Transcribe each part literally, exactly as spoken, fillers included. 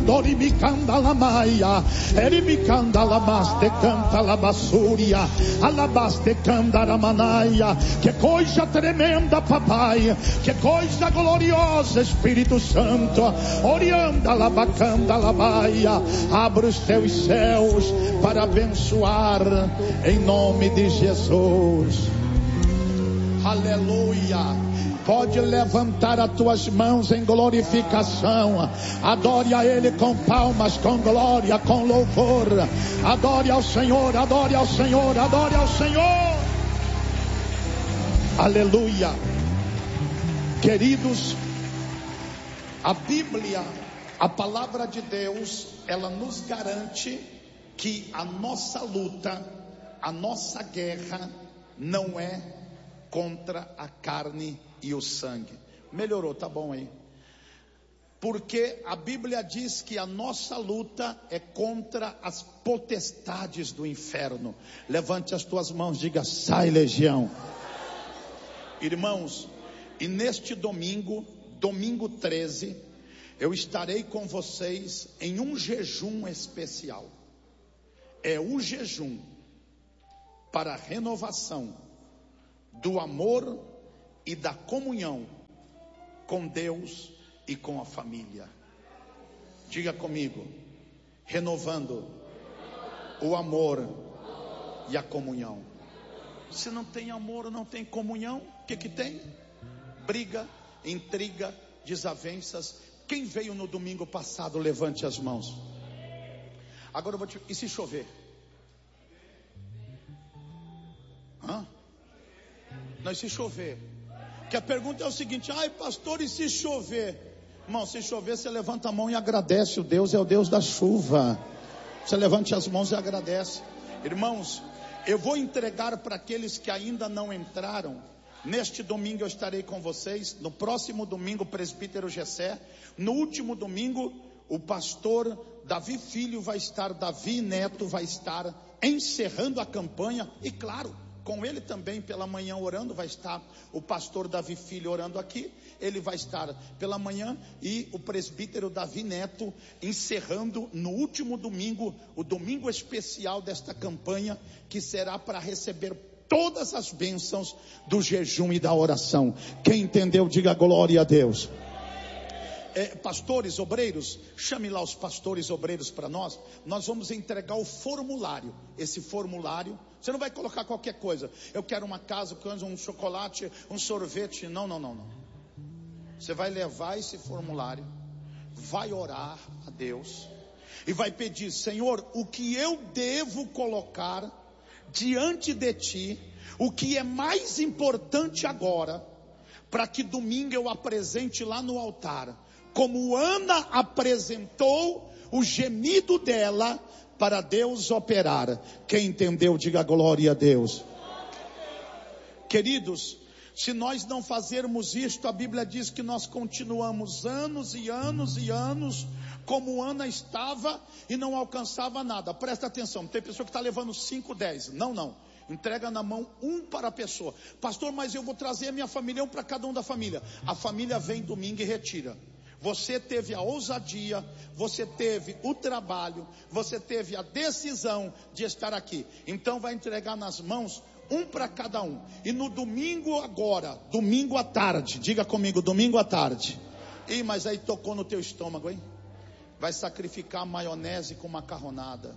Andori mi canta la maia, eri mi canta la baste, canta la bassúria, alabaste canta la manaia. Que coisa tremenda, papai, que coisa gloriosa, Espírito Santo. Orianda la bacanda la baia, abre os teus céus para abençoar em nome de Jesus. Aleluia. Pode levantar as tuas mãos em glorificação. Adore a Ele com palmas, com glória, com louvor. Adore ao Senhor, adore ao Senhor, adore ao Senhor. Aleluia. Queridos, a Bíblia, a palavra de Deus, ela nos garante que a nossa luta, a nossa guerra não é contra a carne e o sangue. Melhorou, tá bom aí. Porque a Bíblia diz que a nossa luta é contra as potestades do inferno. Levante as tuas mãos, diga: sai, legião. Irmãos, e neste domingo, domingo treze, eu estarei com vocês em um jejum especial. É o jejum para a renovação do amor e da comunhão com Deus e com a família. Diga comigo: renovando o amor e a comunhão. Se não tem amor, não tem comunhão, o que que tem? Briga, intriga, desavenças. Quem veio no domingo passado, levante as mãos. Agora eu vou te... E se chover? Hã? Não, e se chover? Que a pergunta é o seguinte: ai pastor, e se chover? Irmão, se chover, você levanta a mão e agradece. O Deus é o Deus da chuva. Você levante as mãos e agradece. Irmãos, eu vou entregar para aqueles que ainda não entraram. Neste domingo eu estarei com vocês. No próximo domingo, o presbítero Gessé. No último domingo, o pastor Davi Filho vai estar, Davi Neto vai estar encerrando a campanha. E claro, com ele também pela manhã orando, vai estar o pastor Davi Filho orando aqui. Ele vai estar pela manhã e o presbítero Davi Neto encerrando no último domingo, o domingo especial desta campanha, que será para receber todas as bênçãos do jejum e da oração. Quem entendeu, diga glória a Deus. É, pastores, obreiros, chame lá os pastores obreiros para nós. Nós vamos entregar o formulário. Esse formulário, você não vai colocar qualquer coisa. Eu quero uma casa, um chocolate, um sorvete. Não, não, não, não. Você vai levar esse formulário, vai orar a Deus e vai pedir: Senhor, o que eu devo colocar diante de ti, o que é mais importante agora, para que domingo eu apresente lá no altar, como Ana apresentou o gemido dela para Deus operar. Quem entendeu, diga glória a Deus. Queridos, se nós não fazermos isto, a Bíblia diz que nós continuamos anos e anos e anos como Ana estava e não alcançava nada. Presta atenção, tem pessoa que está levando cinco, dez. Não, não. Entrega na mão um para a pessoa. Pastor, mas eu vou trazer a minha família, um para cada um da família. A família vem domingo e retira. Você teve a ousadia, você teve o trabalho, você teve a decisão de estar aqui. Então vai entregar nas mãos um para cada um. E no domingo agora, domingo à tarde, diga comigo, domingo à tarde. Ih, mas aí tocou no teu estômago, hein? Vai sacrificar maionese com macarronada.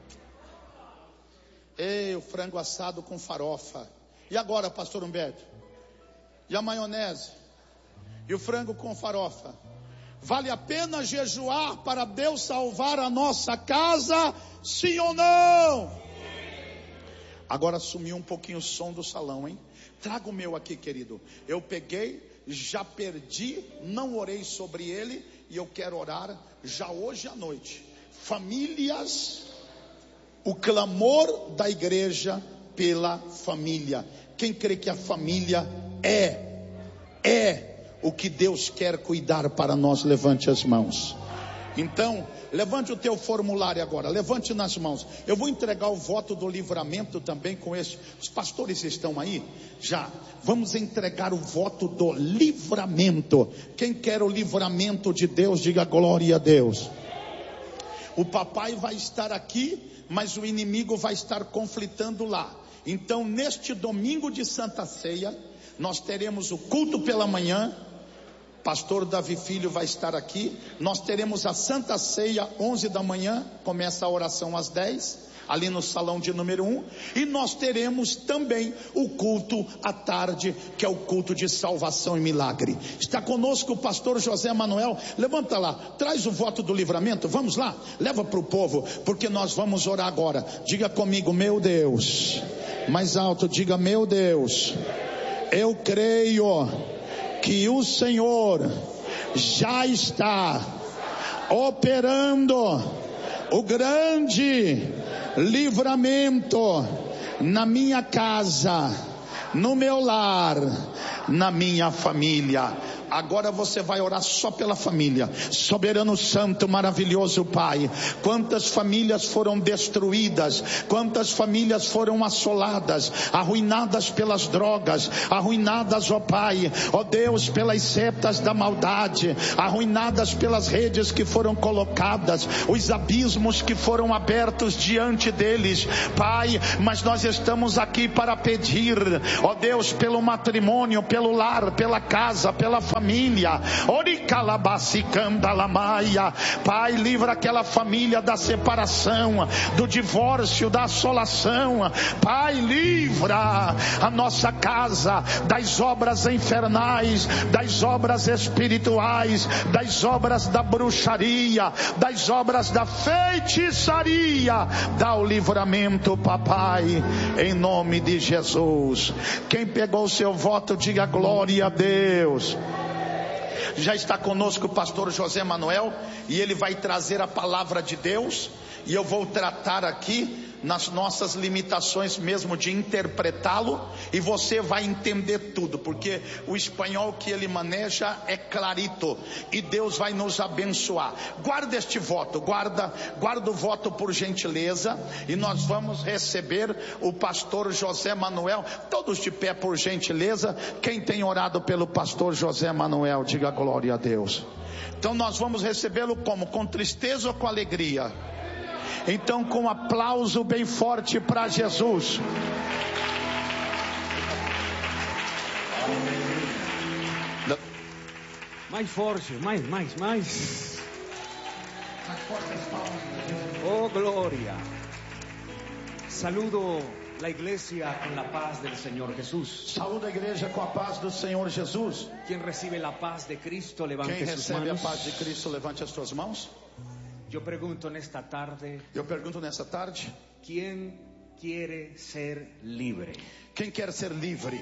Ei, o frango assado com farofa. E agora, pastor Humberto? E a maionese? E o frango com farofa? Vale a pena jejuar para Deus salvar a nossa casa? Sim ou não? Agora sumiu um pouquinho o som do salão, hein? Traga o meu aqui, querido. Eu peguei, já perdi, não orei sobre ele, e eu quero orar já hoje à noite. Famílias, o clamor da igreja pela família. Quem crê que a família é, é o que Deus quer cuidar para nós, levante as mãos. Então, levante o teu formulário agora, levante nas mãos. Eu vou entregar o voto do livramento também com esse. Os pastores estão aí? Já. Vamos entregar o voto do livramento. Quem quer o livramento de Deus, diga glória a Deus. O papai vai estar aqui, mas o inimigo vai estar conflitando lá. Então, neste domingo de Santa Ceia, nós teremos o culto pela manhã. Pastor Davi Filho vai estar aqui. Nós teremos a Santa Ceia, onze da manhã. Começa a oração às dez, ali no salão de número um. E nós teremos também o culto à tarde, que é o culto de salvação e milagre. Está conosco o pastor José Manuel. Levanta lá, traz o voto do livramento. Vamos lá, leva para o povo, porque nós vamos orar agora. Diga comigo: meu Deus. Mais alto, diga: meu Deus, eu creio que o Senhor já está operando o grande livramento na minha casa, no meu lar, na minha família. Agora você vai orar só pela família. Soberano Santo, maravilhoso Pai, quantas famílias foram destruídas, quantas famílias foram assoladas, arruinadas pelas drogas, arruinadas, ó Pai, ó Deus, pelas setas da maldade, arruinadas pelas redes que foram colocadas, os abismos que foram abertos diante deles, Pai. Mas nós estamos aqui para pedir, ó Deus, pelo matrimônio, pelo lar, pela casa, pela família. Família, Pai, livra aquela família da separação, do divórcio, da assolação. Pai, livra a nossa casa das obras infernais, das obras espirituais, das obras da bruxaria, das obras da feitiçaria. Dá o livramento, papai, em nome de Jesus. Quem pegou o seu voto, diga glória a Deus. Já está conosco o pastor José Manuel, e ele vai trazer a palavra de Deus, e eu vou tratar aqui nas nossas limitações mesmo de interpretá-lo, e você vai entender tudo, porque o espanhol que ele maneja é clarito, e Deus vai nos abençoar. Guarda este voto, guarda, guarda o voto por gentileza, e nós vamos receber o pastor José Manuel. Todos de pé por gentileza. Quem tem orado pelo pastor José Manuel, diga glória a Deus. Então nós vamos recebê-lo como? Com tristeza ou com alegria? Então, com um aplauso bem forte para Jesus. Mais forte, mais, mais, mais. Oh, gloria. Saludo la iglesia con la paz del Señor Jesús. Saúde a igreja com a paz do Senhor Jesus. Quien recibe la paz de Cristo, levante Quem sus recebe manos. a paz de Cristo, levante as suas mãos. Yo pregunto en esta tarde, Eu pergunto nessa tarde: ¿quién quiere ser libre? quem quer ser livre?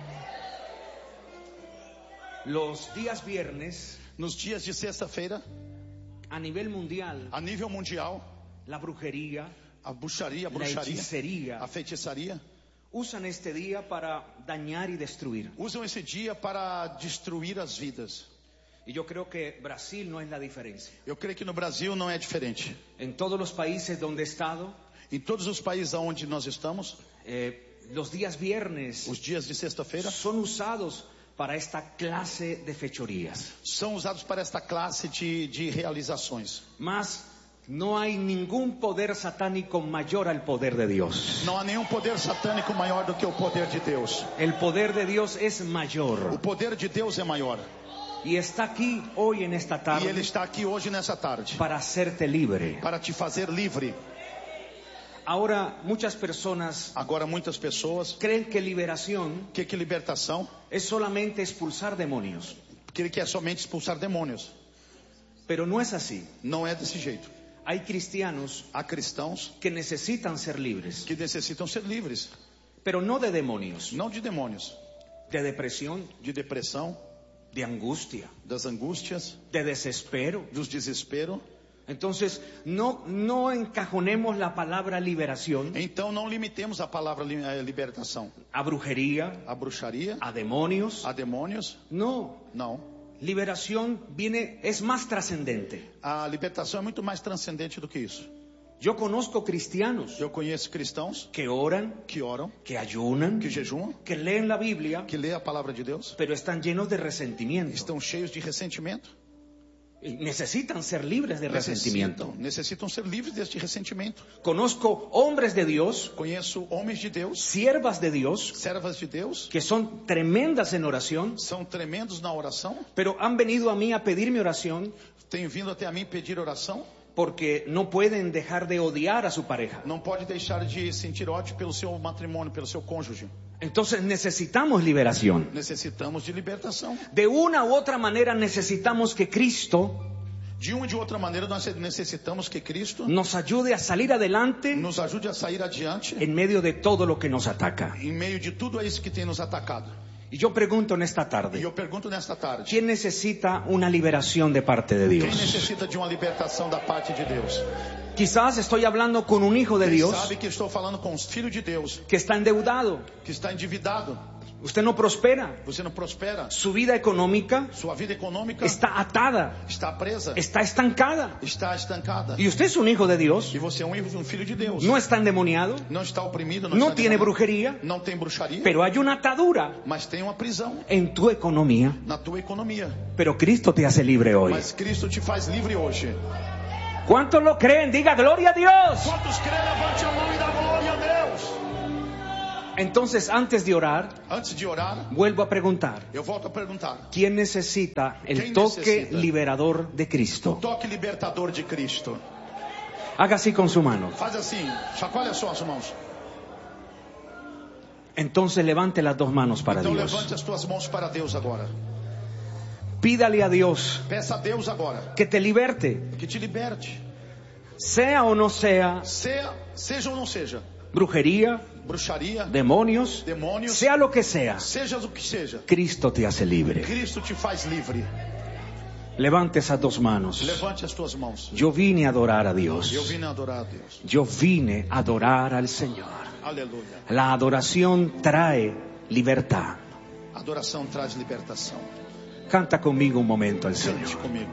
Los días viernes, Nos dias de sexta-feira, a nivel mundial, a nível mundial, la brujería, a bruxaria, a la bruxaria, hechicería, a feitiçaria, usan este día para dañar y destruir. usam esse dia para destruir as vidas. Y yo creo que Brasil no es la diferencia. Eu creio que no Brasil não é diferente. En todos los países donde he estado, Em todos os países onde nós estamos, eh, los días viernes os dias de sexta-feira son usados para esta clase de fechorías. são usados para esta classe de, de realizações. Mas no hay ningún poder satánico mayor al poder de Dios. Não há nenhum poder satânico maior do que o poder de Deus. El poder de Dios es O mayor. poder de Deus é maior. Y está aquí hoy en esta E Ele tarde está aqui hoje nessa tarde para hacerte libre. para te fazer livre. Ahora, muchas personas Agora muitas pessoas creen que liberación que que libertação, es solamente expulsar demonios. que ele quer somente expulsar demônios. Pero no es así. Não é desse jeito. Hay cristianos Há cristãos que necesitan ser libres, que necessitam ser livres, pero no de demonios, não de demônios, de depresión, de depressão, de angustia, das angústias, de desespero. dos desespero. Entonces, no, no encajonemos la palabra liberación Então não limitemos a palavra li- eh, libertação a brujería, a bruxaria, a demonios. a demônios. No, Não. liberación viene, es más trascendente. A libertação é muito mais transcendente do que isso. Yo conozco cristianos Eu conheço cristãos que oran, que oram, que ayunan, que jejuam, que leen la Biblia, que lê a palavra de Deus, pero están llenos de resentimiento. estão cheios de ressentimento. necesitan ser libres de resentimiento. Necessitam, necessitam ser livres deste ressentimento. Conozco hombres de Dios, Conheço homens de Deus, siervas de Dios, servas de Deus, que son tremendas en oración, são tremendos na oração, pero han venido a mí a pedirme oración têm vindo até a mim pedir oração, porque no pueden dejar de odiar a su pareja. não pode deixar de sentir ódio pelo seu matrimônio, pelo seu cônjuge. Entonces necesitamos liberación. Necessitamos de libertação. De una u otra manera necesitamos que Cristo De uma e de outra maneira, nós necessitamos que Cristo nos ayude a salir adelante nos ajude a sair adiante en medio de todo lo que nos ataca. em meio de tudo isso que tem nos atacado. Y yo pregunto en esta E tarde, eu pergunto nesta tarde, ¿quién necesita una liberación de parte de quem Dios? necessita de uma libertação da parte de Deus? Quizás estoy hablando con un hijo de Quem Dios sabe que estou falando com os filhos de Deus, que está endeudado. que está endividado, Usted no prospera. você não prospera, Su vida económica sua vida econômica está atada, está presa, está estancada. está estancada. Y usted es un hijo de Dios, E você é um hijo- um filho de Deus. no está endemoniado, Não está oprimido, não, no está tiene endemoniado, brujería, não tem bruxaria, pero hay una atadura mas tem uma prisão en tu economía. na tua economia. Pero Cristo te hace libre hoy. Mas Cristo te faz livre hoje. ¿Cuántos lo creen? Diga gloria a Dios. Quantos creem, levante a mão e dá glória a Deus. Entonces, antes de orar, Antes de orar, vuelvo a preguntar, eu volto a perguntar: ¿quién necesita el ¿Quién toque necesita? liberador de Cristo? toque libertador de Cristo. Haga así con su mano. Faz assim, chacoalha só as mãos. Entonces levante las dos manos para Então Dios. levante as tuas mãos para Deus agora. Pídale a Dios Peça a Deus agora que te liberte, que te liberte. sea o no sea Seja, seja ou não seja, brujería, bruxaria, demonios, demônios, sea lo que sea, seja o que seja, Cristo te hace libre. Cristo te faz livre. Levante esas dos manos. Levante as tuas mãos. Yo vine a adorar a Dios. Eu vim adorar a Deus. Yo vine a adorar al Señor. Aleluia. La adoración trae libertad. Adoração traz libertação. Canta conmigo un momento al Cante Señor. comigo.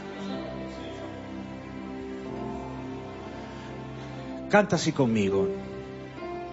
Canta así conmigo.